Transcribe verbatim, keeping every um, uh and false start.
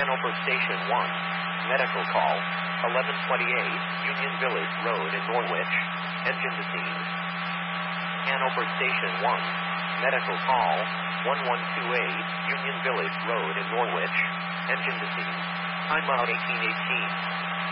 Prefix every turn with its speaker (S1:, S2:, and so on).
S1: Hanover Station one. Medical call. eleven twenty-eight Union Village Road in Norwich. Engine to scene. Hanover Station one. Medical call. one one two eight Union Village Road in Norwich. Engine to scene. Time out eighteen eighteen.